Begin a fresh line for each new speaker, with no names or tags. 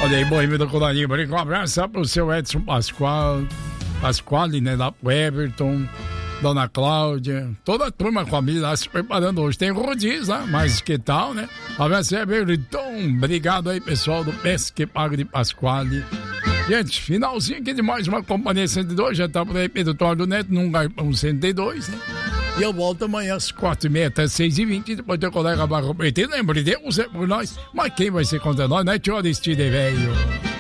Olha aí, Boêmio da Colarinha, um abraço pro seu Edson Pasquale, né, da Everton, Dona Cláudia, toda a turma, a família lá se preparando hoje. Tem rodízio, né? Mas que tal, né? Abraço, Everton. Obrigado aí, pessoal do Pesque Pago de Pasquale. Gente, finalzinho aqui de mais uma Companhia 102. Já tá por aí, Pedro Tordo Neto, num Galpão 102, né? E eu volto amanhã às 4h30 até 6h20. Depois teu colega Barro Preto. Lembre, Deus é por nós. Mas quem vai ser contra nós, né, tio Aristide, velho?